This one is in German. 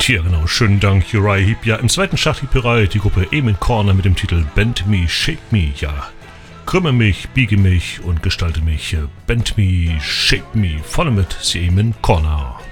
Tja, genau, schönen Dank, Uriah Heep. Ja, im zweiten Schachtelpürei die Gruppe Amen Corner mit dem Titel Bend Me, Shake Me. Ja, krümme mich, biege mich und gestalte mich. Bend Me, Shake Me. Vorne mit The Amen Corner.